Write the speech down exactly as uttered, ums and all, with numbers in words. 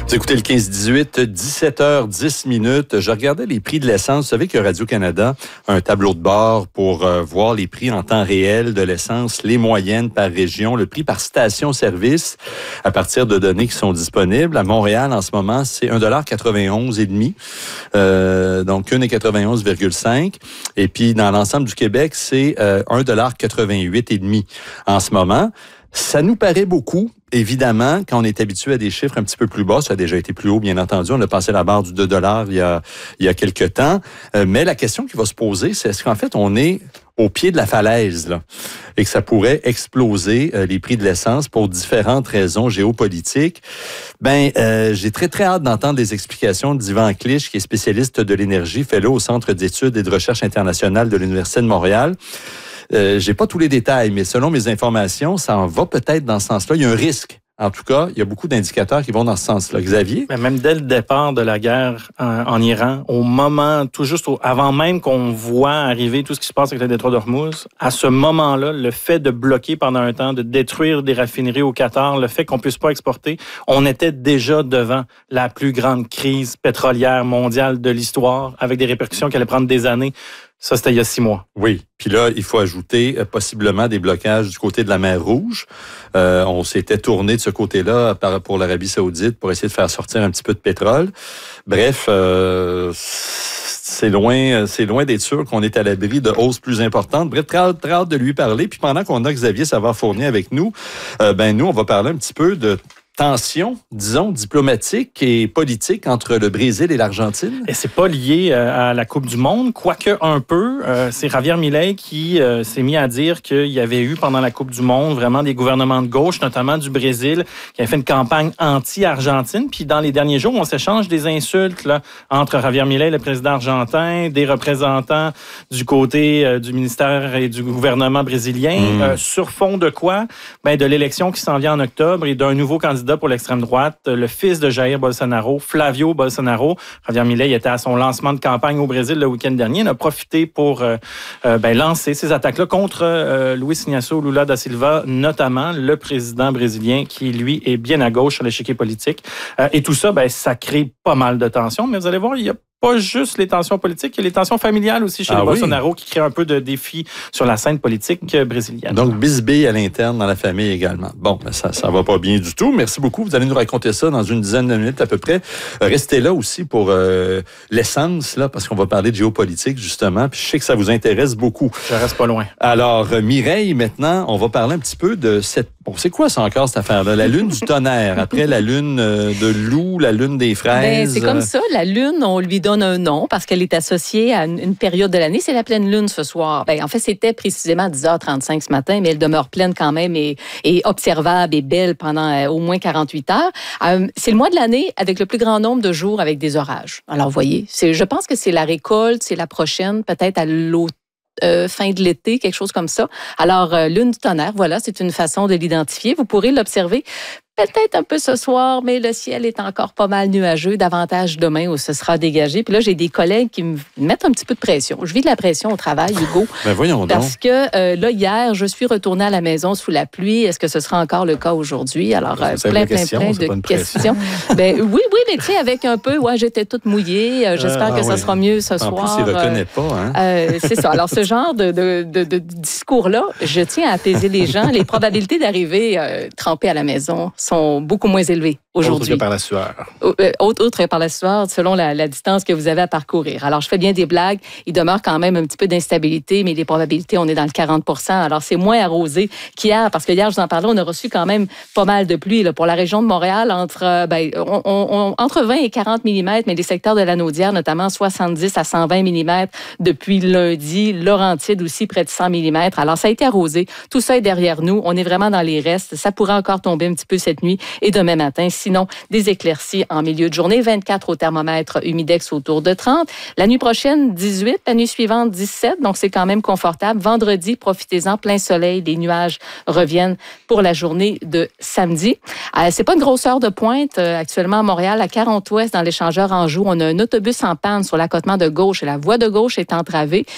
Vous écoutez le quinze dix-huit, dix-sept heures dix minutes. Je regardais les prix de l'essence. Vous savez que Radio-Canada a un tableau de bord pour euh, voir les prix en temps réel de l'essence, les moyennes par région, le prix par station-service à partir de données qui sont disponibles. À Montréal, en ce moment, c'est un dollar quatre-vingt-onze et demi, euh, donc un dollar quatre-vingt-onze virgule cinq. Et puis, dans l'ensemble du Québec, c'est euh, un dollar quatre-vingt-huit et demi en ce moment. Ça nous paraît beaucoup. Évidemment, quand on est habitué à des chiffres un petit peu plus bas, ça a déjà été plus haut, bien entendu. On a passé la barre du deux dollars il y a, il y a quelques temps. Euh, mais la question qui va se poser, c'est est-ce qu'en fait, on est au pied de la falaise, là, et que ça pourrait exploser euh, les prix de l'essence pour différentes raisons géopolitiques? Ben, euh, j'ai très, très hâte d'entendre les explications d'Yvan Clich, qui est spécialiste de l'énergie, fellow au Centre d'études et de recherche internationale de l'Université de Montréal. Euh, j'ai pas tous les détails, mais selon mes informations, ça en va peut-être dans ce sens-là. Il y a un risque. En tout cas, il y a beaucoup d'indicateurs qui vont dans ce sens-là. Xavier? Mais même dès le départ de la guerre en, en Iran, au moment, tout juste au, avant même qu'on voit arriver tout ce qui se passe avec le détroit d'Ormuz, à ce moment-là, le fait de bloquer pendant un temps, de détruire des raffineries au Qatar, le fait qu'on puisse pas exporter, on était déjà devant la plus grande crise pétrolière mondiale de l'histoire, avec des répercussions qui allaient prendre des années. Ça, c'était il y a six mois. Oui. Puis là, il faut ajouter euh, possiblement des blocages du côté de la mer Rouge. Euh, on s'était tourné de ce côté-là par, pour l'Arabie Saoudite pour essayer de faire sortir un petit peu de pétrole. Bref, euh, c'est loin, c'est loin d'être sûr qu'on est à l'abri de hausses plus importantes. Bref, très hâte, très hâte de lui parler. Puis pendant qu'on a Xavier Savard-Fournier avec nous, euh, ben nous, on va parler un petit peu de tension, disons, diplomatique et politique entre le Brésil et l'Argentine? Et c'est pas lié à la Coupe du Monde, quoique un peu. Euh, c'est Javier Milei qui euh, s'est mis à dire qu'il y avait eu pendant la Coupe du Monde vraiment des gouvernements de gauche, notamment du Brésil, qui avaient fait une campagne anti-Argentine. Puis dans les derniers jours, on s'échange des insultes là, entre Javier Milei, le président argentin, des représentants du côté euh, du ministère et du gouvernement brésilien. Mmh. Euh, sur fond de quoi? Ben, de l'élection qui s'en vient en octobre et d'un nouveau candidat pour l'extrême droite, le fils de Jair Bolsonaro, Flavio Bolsonaro. Javier Milei était à son lancement de campagne au Brésil le week-end dernier. Il a profité pour euh, euh, ben, lancer ces attaques-là contre euh, Luiz Inácio Lula da Silva, notamment le président brésilien qui, lui, est bien à gauche sur l'échiquier politique. Euh, et tout ça, ben, ça crée pas mal de tensions. Mais vous allez voir, il y a pas juste les tensions politiques, il y a les tensions familiales aussi chez ah les oui. Bolsonaro qui créent un peu de défis sur la scène politique brésilienne. Donc, bisbille à l'interne dans la famille également. Bon, ben ça ça va pas bien du tout. Merci beaucoup. Vous allez nous raconter ça dans une dizaine de minutes à peu près. Restez là aussi pour euh, l'essence, là, parce qu'on va parler de géopolitique, justement. Puis je sais que ça vous intéresse beaucoup. Je reste pas loin. Alors, Mireille, maintenant, on va parler un petit peu de cette... Bon, c'est quoi ça encore, cette affaire-là? La lune du tonnerre. Après la lune de loup, la lune des fraises. Ben, c'est comme ça. La lune, on lui donne un nom parce qu'elle est associée à une, une période de l'année. C'est la pleine lune ce soir. Ben, en fait, c'était précisément à dix heures trente-cinq ce matin, mais elle demeure pleine quand même et, et observable et belle pendant euh, au moins quarante-huit heures. Euh, c'est le mois de l'année avec le plus grand nombre de jours avec des orages. Alors, vous voyez, c'est, je pense que c'est la récolte, c'est la prochaine, peut-être à l'automne. Euh, fin de l'été, quelque chose comme ça. Alors, euh, lune du tonnerre, voilà, c'est une façon de l'identifier. Vous pourrez l'observer peut-être un peu ce soir, mais le ciel est encore pas mal nuageux, davantage demain où ce sera dégagé. Puis là, j'ai des collègues qui me mettent un petit peu de pression. Je vis de la pression au travail, Hugo. Ben voyons donc. Parce que euh, là, hier, je suis retournée à la maison sous la pluie. Est-ce que ce sera encore le cas aujourd'hui? Alors, euh, plein, plein, question, plein de questions. ben oui, oui, mais tu sais, avec un peu, ouais, j'étais toute mouillée. Euh, j'espère euh, que ah, ça oui. sera mieux ce en soir. En plus, il ne reconnaît pas. Hein? Euh, c'est ça. Alors, ce genre de, de, de, de discours-là, je tiens à apaiser les gens. Les probabilités d'arriver euh, trempés à la maison sont beaucoup moins élevées aujourd'hui. Autre que par la sueur. Autre, autre par la sueur, selon la, la distance que vous avez à parcourir. Alors, je fais bien des blagues. Il demeure quand même un petit peu d'instabilité, mais les probabilités, on est dans le quarante pour cent. Alors, c'est moins arrosé qu'hier, parce que hier, je vous en parlais, on a reçu quand même pas mal de pluie là, pour la région de Montréal, entre, ben, on, on, entre vingt et quarante millimètres, mais les secteurs de la Naudière, notamment soixante-dix à cent vingt millimètres depuis lundi. Laurentide aussi, près de cent millimètres. Alors, ça a été arrosé. Tout ça est derrière nous. On est vraiment dans les restes. Ça pourrait encore tomber un petit peu cette nuit et demain matin. Sinon, des éclaircies en milieu de journée. vingt-quatre au thermomètre, humidex autour de trente. La nuit prochaine, dix-huit. La nuit suivante, dix-sept. Donc, c'est quand même confortable. Vendredi, profitez-en, plein soleil. Les nuages reviennent pour la journée de samedi. Euh, c'est pas une grosse heure de pointe. Euh, actuellement, à Montréal, à quarante ouest, dans l'échangeur Anjou, on a un autobus en panne sur l'accotement de gauche et la voie de gauche est entravée.